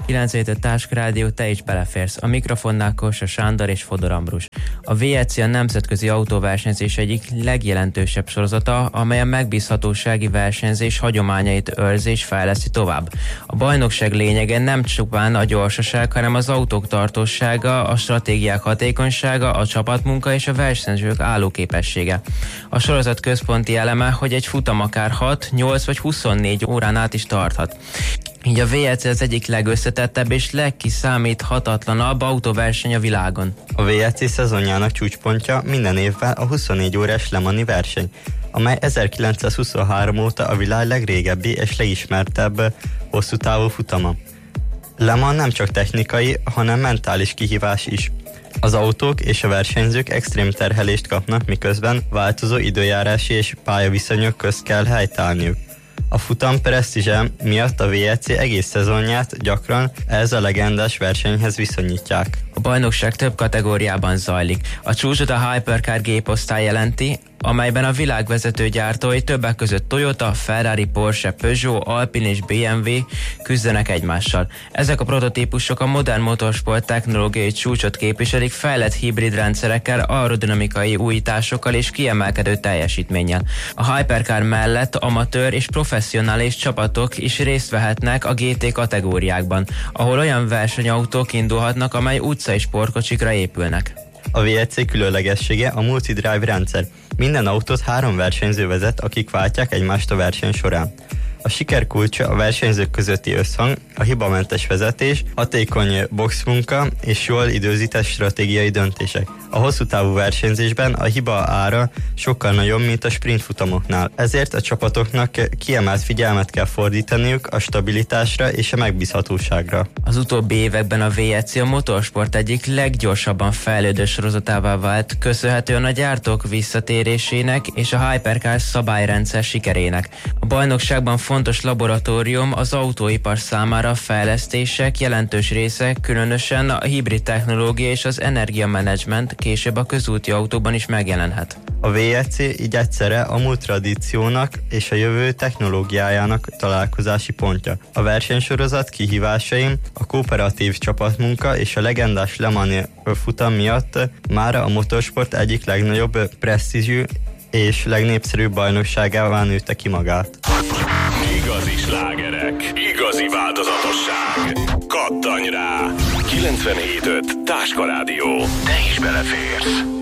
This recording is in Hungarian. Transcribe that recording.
9 Táskarádió, te is beleférsz. A mikrofonnál Kósa Sándor és Fodor Ambrus. A WEC a nemzetközi autóversenyzés egyik legjelentősebb sorozata, amely a megbízhatósági versenyzés hagyományait őrzi és fejleszti tovább. A bajnokság lényege nem csupán a gyorsaság, hanem az autók tartósága, a stratégiák hatékonysága, a csapatmunka és a versenyzők állóképessége. A sorozat központi eleme, hogy egy futam akár 6, 8 vagy 24 órán át is tarthat. Így a WEC az egyik legösszetettebb és legkiszámíthatatlanabb autóverseny a világon. A WEC szezonjának csúcspontja minden évben a 24 órás Le Mans-i verseny, amely 1923 óta a világ legrégebbi és legismertebb hosszú távú futama. Le Mans nem csak technikai, hanem mentális kihívás is. Az autók és a versenyzők extrém terhelést kapnak, miközben változó időjárási és pályaviszonyok közt kell helytállniuk. A futam presztízse miatt a WEC egész szezonját gyakran ez a legendás versenyhez viszonyítják. A bajnokság több kategóriában zajlik. A csúcsot a Hypercar géposztály jelenti, amelyben a világvezető gyártói többek között Toyota, Ferrari, Porsche, Peugeot, Alpine és BMW küzdenek egymással. Ezek a prototípusok a modern motorsport technológiai csúcsot képviselik fejlett hibrid rendszerekkel, aerodinamikai újításokkal és kiemelkedő teljesítménnyel. A Hypercar mellett amatőr és professzionális csapatok is részt vehetnek a GT kategóriákban, ahol olyan versenyautók indulhatnak, amely utcai sportkocsikra épülnek. A WEC különlegessége a multi-drive rendszer. Minden autót 3 versenyző vezet, akik váltják egymást a verseny során. A siker kulcsa a versenyzők közötti összhang, a hibamentes vezetés, hatékony boxmunka és jól időzített stratégiai döntések. A hosszú távú versenyzésben a hiba ára sokkal nagyobb, mint a sprint futamoknál. Ezért a csapatoknak kiemelt figyelmet kell fordítaniuk a stabilitásra és a megbízhatóságra. Az utóbbi években a WEC a motorsport egyik leggyorsabban fejlődő sorozatává vált, köszönhetően a gyártók visszatérésének és a Hypercar szabályrendszer sikerének. A bajnokságban fontos laboratórium az autóipar számára a fejlesztések jelentős része, különösen a hibrid technológia és az energiamenedzsment később a közúti autóban is megjelenhet. A WEC így egyszerre a múlt tradíciónak és a jövő technológiájának találkozási pontja. A versenysorozat kihívásaim, a kooperatív csapatmunka és a legendás Le Mans futam miatt mára a motorsport egyik legnagyobb presztízsű és legnépszerűbb bajnokságává nőtte ki magát. Igazi slágerek, igazi változatosság. Kattanj rá! 97.5 Táskarádió. Te is beleférsz.